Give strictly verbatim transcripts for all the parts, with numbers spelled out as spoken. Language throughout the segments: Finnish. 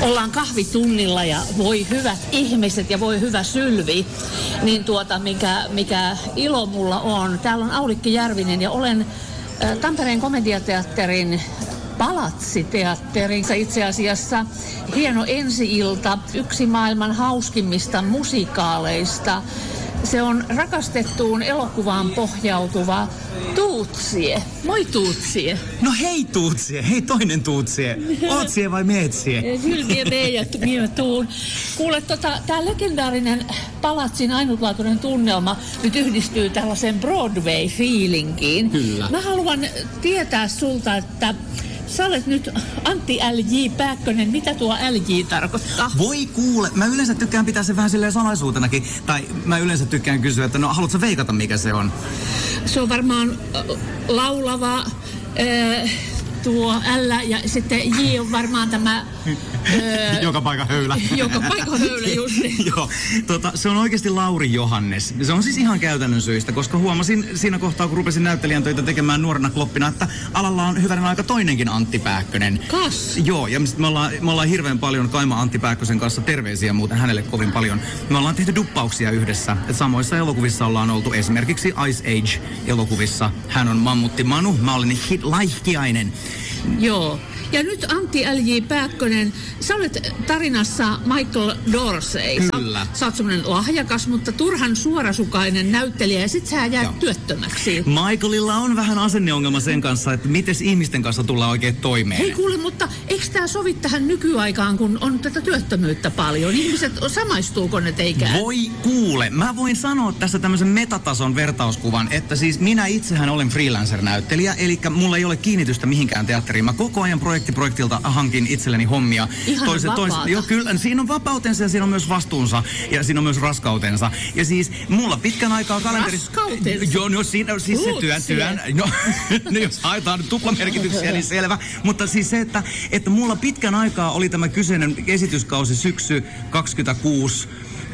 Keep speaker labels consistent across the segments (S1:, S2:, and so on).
S1: ollaan kahvitunnilla ja voi hyvät ihmiset ja voi hyvä Sylvi, niin tuota, mikä, mikä ilo mulla on. Täällä on Aulikki Järvinen ja olen äh, Tampereen komediateatterin Palatsiteatterin itse asiassa hieno ensi-ilta, yksi maailman hauskimmista musikaaleista. Se on rakastettuun elokuvaan pohjautuva Tuutsie. Moi Tuutsie.
S2: No hei Tuutsie, hei toinen Tuutsie. Oot sie vai meet sie?
S1: Sylviä meijät, minä tuun. Kuule, tota, tää legendaarinen palatsin ainutlaatuinen tunnelma nyt yhdistyy tällaiseen Broadway-fiilinkiin.
S2: Kyllä.
S1: Mä haluan tietää sulta, että sä olet nyt Antti L J Pääkkönen. Mitä tuo L J tarkoittaa?
S2: Voi kuule, mä yleensä tykkään pitää sen vähän silleen salaisuutenakin. Tai mä yleensä tykkään kysyä, että no haluatko veikata mikä se on?
S1: Se on varmaan äh, laulava äh, tuo L ja sitten J on varmaan tämä... Öö,
S2: joka paikan höylä.
S1: Joka paikan höylä, just niin.
S2: Joo, tota, se on oikeasti Lauri Johannes. Se on siis ihan käytännön syistä, koska huomasin siinä kohtaa, kun rupesin näyttelijän töitä tekemään nuorena kloppina, että alalla on hyvänen aika toinenkin Antti Pääkkönen.
S1: Kas?
S2: Joo, ja me ollaan, me ollaan hirveän paljon Kaima Antti Pääkkösen kanssa, terveisiä muuten hänelle kovin paljon. Me ollaan tehty duppauksia yhdessä. Et samoissa elokuvissa ollaan oltu esimerkiksi Ice Age-elokuvissa. Hän on Mammutti Manu, mä olen Laihkiainen.
S1: Joo. Ja nyt Antti L J Pääkkönen, sä olet tarinassa Michael Dorsey.
S2: Kyllä.
S1: Sä, sä oot semmonen lahjakas, mutta turhan suorasukainen näyttelijä ja sit sä jäät Joo. työttömäksi.
S2: Michaelilla on vähän asenneongelma sen kanssa, että miten ihmisten kanssa tullaan oikein toimeen.
S1: Hei kuule, mutta eikö tää sovi tähän nykyaikaan, kun on tätä työttömyyttä paljon? Ihmiset, samaistuuko ne teikään?
S2: Voi kuule, mä voin sanoa tässä tämmöisen metatason vertauskuvan, että siis minä itsehän olen freelancer-näyttelijä, eli mulla ei ole kiinnitystä mihinkään teatteriin. Mä koko ajan projekti projektilta hankin itselleni hommia.
S1: Ihan
S2: Toiset,
S1: vapaata.
S2: Tois, joo, kyllä, siinä on vapautensa ja siinä on myös vastuunsa ja siinä on myös raskautensa. Ja siis mulla pitkän aikaa kalenterissa...
S1: Raskautensa?
S2: Joo, no siinä siis se työn, työn. No, no jos haetaan nyt tuplamerkityksiä, niin selvä. Mutta siis se, että, että mulla pitkän aikaa oli tämä kyseinen esityskausi syksy kaksikymmentäkuusi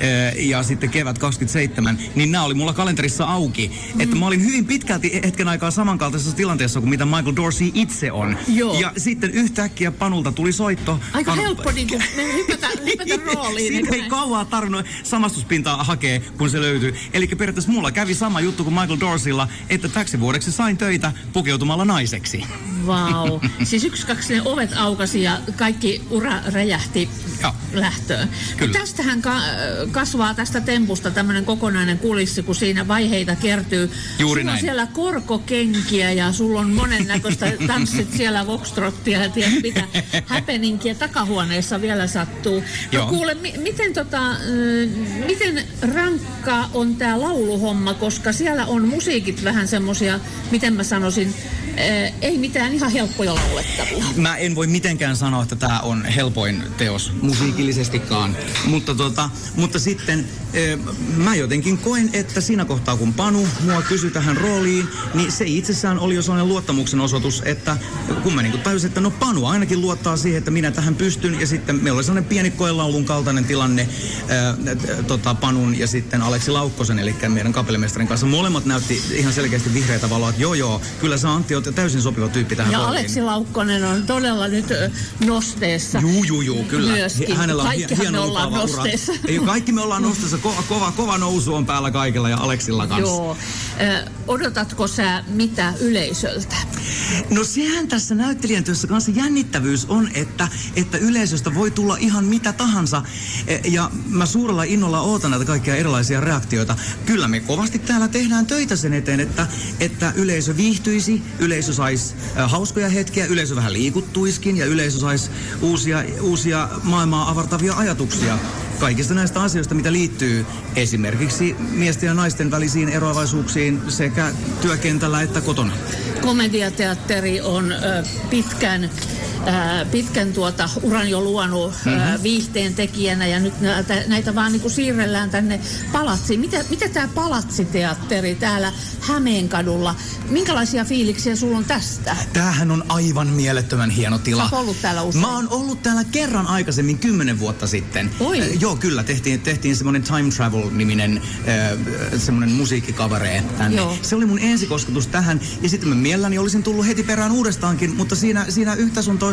S2: ja sitten kevät kaksikymmentäseitsemän, niin nämä oli mulla kalenterissa auki. Mm. Että mä olin hyvin pitkälti hetken aikaa samankaltaisessa tilanteessa kuin mitä Michael Dorsey itse on.
S1: Joo.
S2: Ja sitten yhtäkkiä Panulta tuli soitto.
S1: Aika
S2: Panu...
S1: helppo niin kuin hypätä, hypätä rooliin.
S2: Siinä ei kauaa tarvinnut samastuspintaa hakea, kun se löytyi. Eli periaatteessa mulla kävi sama juttu kuin Michael Dorseylla, että täksi vuodeksi sain töitä pukeutumalla naiseksi.
S1: Vau. Wow. Siis yksi, kaksi ne ovet aukasi ja kaikki ura räjähti Joo. lähtöön. Kyllä. Tästähän ka- kasvaa tästä tempusta tämmöinen kokonainen kulissi, kun siinä vaiheita kertyy.
S2: Juuri
S1: sulla
S2: näin.
S1: On siellä korkokenkiä ja sulla on monennäköistä tanssit siellä voxtrottia ja tiedät mitä happeningia takahuoneessa vielä sattuu. No kuule, mi- miten, tota, äh, miten rankkaa on tää lauluhomma, koska siellä on musiikit vähän semmosia, miten mä sanoisin, äh, ei mitään ihan helppoja laulettavia.
S2: Mä en voi mitenkään sanoa, että tää on helpoin teos musiikillisestikaan, mutta, tota, mutta sitten äh, mä jotenkin koen, että siinä kohtaa kun Panu mua kysyi tähän rooliin, niin se itsessään oli jo sellainen luottamuksen osoitus, että kun mä niin tajusin, että no Panu ainakin luottaa siihen, että minä tähän pystyn, ja sitten meillä oli sellainen pieni koelaulun kaltainen tilanne ää, tota, Panun ja sitten Aleksi Laukkosen, eli meidän kapellimestarin kanssa. Molemmat näytti ihan selkeästi vihreitä valoa, että joo joo, kyllä sä Antti oot täysin sopiva tyyppi tähän
S1: ja
S2: rooliin.
S1: Ja Aleksi Laukkonen on todella nyt nosteessa.
S2: Juu, juu, juu, kyllä.
S1: Myöskin.
S2: Hänellä on
S1: Kaikkihan
S2: hieno
S1: me ollaan nosteessa.
S2: Ei, kaikki me ollaan nosteessa. Kova, kova, kova nousu on päällä kaikilla ja Aleksilla kanssa.
S1: Joo. Ö, odotatko sä mitä yleisöltä?
S2: No sehän tässä näyttelijän työssä kanssa jännittävyys on, että, että yleisöstä voi tulla ihan mitä tahansa. Ja mä suurella innolla ootan näitä kaikkia erilaisia reaktioita. Kyllä me kovasti täällä tehdään töitä sen eteen, että, että yleisö viihtyisi, yleisö saisi hauskoja hetkiä, yleisö vähän liikuttuiskin ja yleisö saisi uusia, uusia maailmaa avartavia ajatuksia kaikista näistä asioista, mitä liittyy esimerkiksi miesten ja naisten välisiin eroavaisuuksiin sekä työkentällä että kotona.
S1: Komediateatteri on ö, pitkän, ää, pitkän tuota, uran jo luonut mm-hmm. ää, viihteen tekijänä ja nyt näitä, näitä vaan niin kuin siirrellään tänne Palatsiin. Mitä, mitä tämä Palatsiteatteri täällä Hämeenkadulla, minkälaisia fiiliksiä sulla on tästä?
S2: Tämähän on aivan mielettömän hieno tila.
S1: Sä oot ollut täällä usein?
S2: Mä oon ollut täällä kerran aikaisemmin, kymmenen vuotta sitten.
S1: Oi.
S2: Äh, joo, kyllä. Tehtiin, tehtiin semmoinen Time Travel-niminen äh, semmoinen musiikkikabaree tänne. Joo. Se oli mun ensikosketus tähän. Ja sitten mä mielelläni olisin tullut heti perään uudestaankin, mutta siinä, siinä yhtä sun toista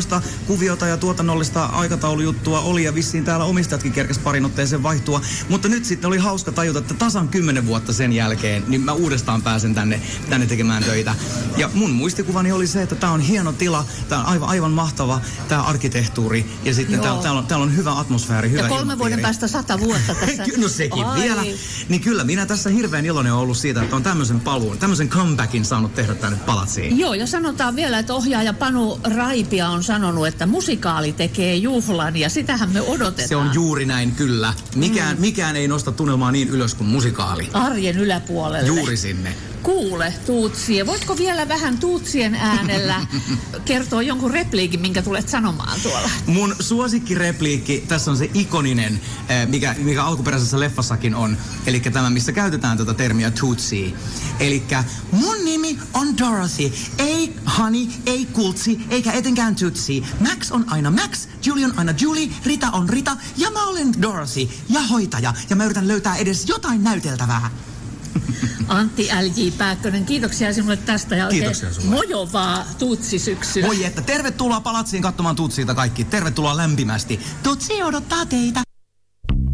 S2: aikamoista kuviota ja tuotannollista aikataulujuttua oli ja vissiin täällä omistajatkin kerkes parin otteeseen vaihtua. Mutta nyt sitten oli hauska tajuta, että tasan kymmenen vuotta sen jälkeen, niin mä uudestaan pääsen tänne, tänne tekemään töitä. Ja mun muistikuvani oli se, että tää on hieno tila, tää on aivan, aivan mahtava tää arkkitehtuuri ja sitten täällä, täällä, on, täällä on hyvä atmosfääri, hyvä
S1: ja kolme
S2: ilmapiiri.
S1: Vuoden päästä sata vuotta tässä.
S2: No sekin
S1: Ai.
S2: vielä. Niin kyllä minä tässä hirveän iloinen olen ollut siitä, että on tämmöisen paluun, tämmöisen comebackin saanut tehdä tänne Palatsiin.
S1: Joo, ja sanotaan vielä, että ohjaaja Panu Raipia on sanonut, että musikaali tekee juhlan, ja sitähän me odotetaan.
S2: Se on juuri näin, kyllä. Mikään, mm. mikään ei nosta tunnelmaa niin ylös kuin musikaali.
S1: Arjen yläpuolelle.
S2: Juuri sinne.
S1: Kuule, Tuutsi, voitko vielä vähän Tuutsien äänellä kertoa jonkun repliikin, minkä tulet sanomaan tuolla?
S2: Mun suosikkirepliikki, tässä on se ikoninen, mikä, mikä alkuperäisessä leffassakin on. Eli tämä, missä käytetään tätä termiä Tootsie. Eli mun nimi on Dorothy. Ei Honey, ei Kultsi, eikä etenkään Tootsie. Max on aina Max, Julie on aina Julie, Rita on Rita ja mä olen Dorothy ja hoitaja. Ja mä yritän löytää edes jotain näyteltävää.
S1: Antti L J. Pääkkönen, kiitoksia sinulle tästä ja oikein mojovaa Tuutsi-syksyä.
S2: Oi että, tervetuloa Palatsiin katsomaan Tuutsiita kaikki. Tervetuloa lämpimästi. Tutsi odottaa teitä.